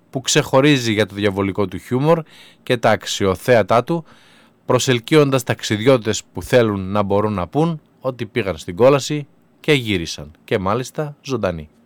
που ξεχωρίζει για το διαβολικό του χιούμορ και τα αξιοθέατά του, προσελκύοντας ταξιδιώτες που θέλουν να μπορούν να πούν ότι πήγαν στην κόλαση και γύρισαν, και μάλιστα ζωντανοί.